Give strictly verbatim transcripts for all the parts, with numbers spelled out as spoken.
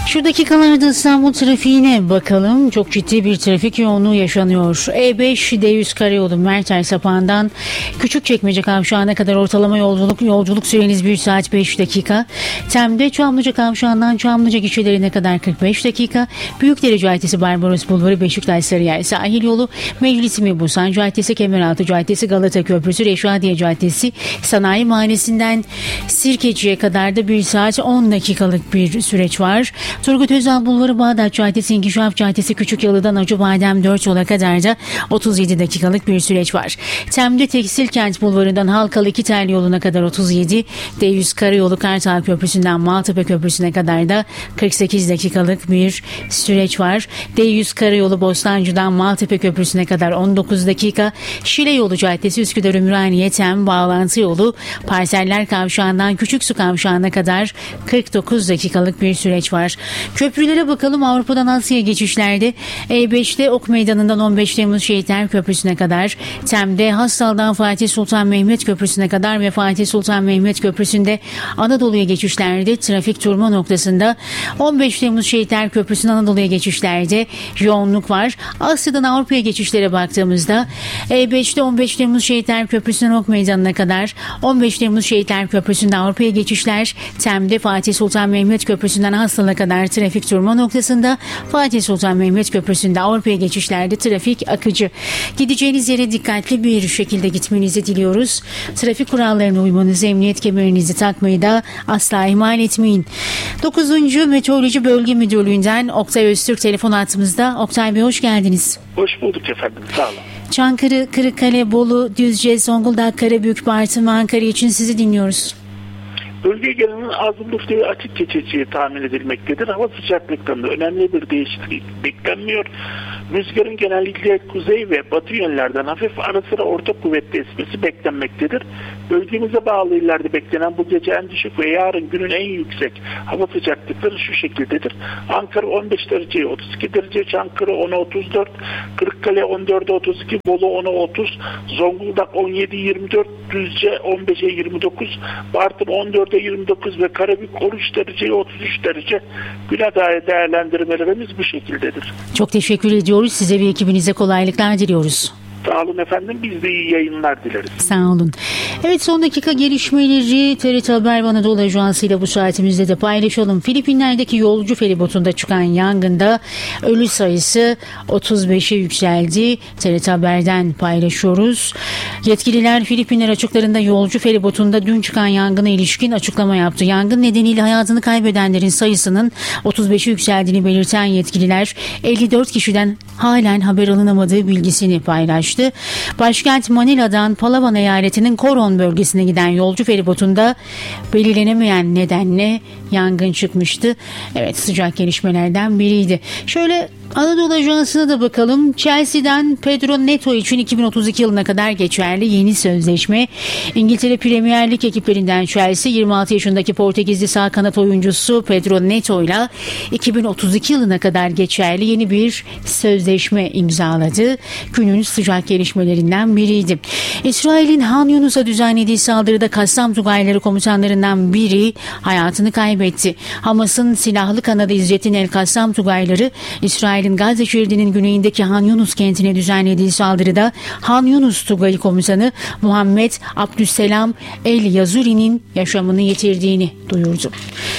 Şu dakikalarda İstanbul trafiğine bakalım. Çok ciddi bir trafik yoğunluğu yaşanıyor. E beş D yüz Karayolu Merter Sapağı'ndan Küçükçekmece Kavşağı'na kadar ortalama yolculuk yolculuk süreniz bir saat beş dakika. Tem'de Çamlıca Kavşağı'ndan Çamlıca gişelerine kadar kırk beş dakika. Büyükdere Caddesi Barbaros Bulvarı Beşiktaş Sarıyer Sahil Yolu Meclisi Mebusan Caddesi Kemeraltı Caddesi Galata Köprüsü Reşadiye Caddesi Sanayi Mahallesi'nden Sirkeci'ye kadar da bir saat on dakikalık bir süreç var. Turgut Özal Bulvarı Bağdat Caddesi İnkişaf Caddesi Küçükyalı'dan Acıbadem dört yola kadar da otuz yedi dakikalık bir süreç var. Tem'de Tekstil Kent Bulvarı'ndan Halkalı iki Tel yoluna kadar otuz yedi, D yüz Karayolu Kartal Köprüsü'nden Maltepe Köprüsü'ne kadar da kırk sekiz dakikalık bir süreç var. D yüz Karayolu Bostancı'dan Maltepe Köprüsü'ne kadar on dokuz dakika, Şile Yolu Caddesi Üsküdar Ümraniye Tem bağlantı yolu Parseller Kavşağı'ndan Küçüksu Kavşağı'na kadar kırk dokuz dakikalık bir süreç var. Köprülere bakalım. Avrupa'dan Asya'ya geçişlerde E beşte Ok Meydanı'ndan on beş Temmuz Şehitler Köprüsü'ne kadar, Tem'de Hastal'dan Fatih Sultan Mehmet Köprüsü'ne kadar ve Fatih Sultan Mehmet Köprüsü'nde Anadolu'ya geçişlerde trafik durma noktasında, on beş Temmuz Şehitler Köprüsü'nün Anadolu'ya geçişlerde yoğunluk var. Asya'dan Avrupa'ya geçişlere baktığımızda E beşte on beş Temmuz Şehitler Köprüsü'nden Ok Meydanı'na kadar, on beş Temmuz Şehitler Köprüsü'nde Avrupa'ya geçişler, Tem'de Fatih Sultan Mehmet Köprüsü'nden Hastal'a kadar trafik durma noktasında, Fatih Sultan Mehmet Köprüsü'nde Avrupa'ya geçişlerde trafik akıcı. Gideceğiniz yere dikkatli bir şekilde gitmenizi diliyoruz. Trafik kurallarına uymanızı, emniyet kemerinizi takmayı da asla ihmal etmeyin. dokuzuncu Meteoroloji Bölge Müdürlüğü'nden Oktay Öztürk telefon hattımızda. Oktay Bey hoş geldiniz. Hoş bulduk efendim, sağ olun. Çankırı, Kırıkkale, Bolu, Düzce, Zonguldak, Karabük, Bartın ve Ankara için sizi dinliyoruz. Bölge genelinin az bulutlu ve açık geçeceği tahmin edilmektedir. Hava sıcaklıklarında önemli bir değişiklik beklenmiyor. Rüzgarın genellikle kuzey ve batı yönlerden hafif ara sıra orta kuvvetli esmesi beklenmektedir. Bölgemize bağlı illerde beklenen bu gece en düşük ve yarın günün en yüksek hava sıcaklıkları şu şekildedir. Ankara on beş derece otuz iki derece, Çankırı on otuz dört, Kırıkkale on dört otuz iki, Bolu on otuz, Zonguldak on yedi yirmi dört, Düzce on beşe yirmi dokuz, Bartın on dörde yirmi dokuz ve Karabük on üç derece otuz üç derece. Güne dair değerlendirmelerimiz bu şekildedir. Çok teşekkür ediyoruz. Size ve ekibinize kolaylıklar diliyoruz. Sağ olun efendim. Biz de iyi yayınlar dileriz. Sağ olun. Evet, son dakika gelişmeleri T R T Haber ve Anadolu Ajansı ile bu saatimizde de paylaşalım. Filipinler'deki yolcu feribotunda çıkan yangında ölü sayısı otuz beşe yükseldi. T R T Haber'den paylaşıyoruz. Yetkililer Filipinler açıklarında yolcu feribotunda dün çıkan yangına ilişkin açıklama yaptı. Yangın nedeniyle hayatını kaybedenlerin sayısının otuz beşe yükseldiğini belirten yetkililer elli dört kişiden halen haber alınamadığı bilgisini paylaştı. Başkent Manila'dan Palawan eyaletinin Coron bölgesine giden yolcu feribotunda belirlenemeyen nedenle yangın çıkmıştı. Evet, sıcak gelişmelerden biriydi. Şöyle Anadolu Ajansı'na da bakalım. Chelsea'den Pedro Neto için iki bin otuz iki yılına kadar geçerli yeni sözleşme. İngiltere Premier Lig ekiplerinden Chelsea yirmi altı yaşındaki Portekizli sağ kanat oyuncusu Pedro Neto ile iki bin otuz iki yılına kadar geçerli yeni bir sözleşme imzaladı. Günün sıcak gelişmelerinden biriydi. İsrail'in Han Yunus'a düzenlediği saldırıda Kassam Tugayları komutanlarından biri hayatını kaybetti. Hamas'ın silahlı kanadı İzzettin El Kassam Tugayları İsrail'in Gazze şeridinin güneyindeki Han Yunus kentine düzenlediği saldırıda Han Yunus Tugayı komutanı Muhammed Abdüsselam El Yazuri'nin yaşamını yitirdiğini duyurdu.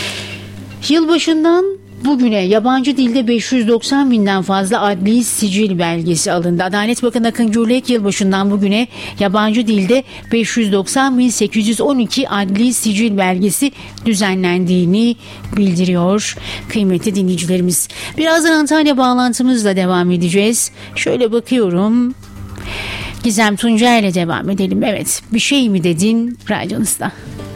Yılbaşından bugüne yabancı dilde beş yüz doksan binden fazla adli sicil belgesi alındı. Adalet Bakanı Akın Gürlek yılbaşından bugüne yabancı dilde beş yüz doksan bin sekiz yüz on iki adli sicil belgesi düzenlendiğini bildiriyor kıymetli dinleyicilerimiz. Birazdan Antalya bağlantımızla devam edeceğiz. Şöyle bakıyorum. Gizem Tunca ile devam edelim. Evet, bir şey mi dedin radyonuzda?